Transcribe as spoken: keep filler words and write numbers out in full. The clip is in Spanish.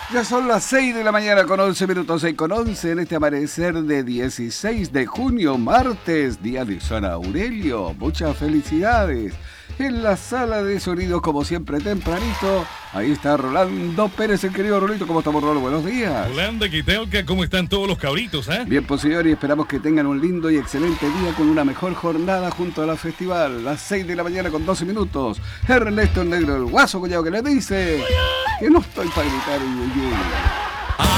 Ya son las seis de la mañana con once minutos, seis con once en este amanecer de dieciséis de junio, martes, día de San Aurelio. Muchas felicidades. En la sala de sonido, como siempre, tempranito, ahí está Rolando Pérez, el querido Rolito. ¿Cómo estamos, Rolando? Buenos días. Rolando, Quitelca, ¿cómo están todos los cabritos, eh? Bien, pues señor, y esperamos que tengan un lindo y excelente día con una mejor jornada junto a la festival. Las seis de la mañana con doce minutos. Ernesto el Negro, el Guaso Collado, que le dice que no estoy para gritar y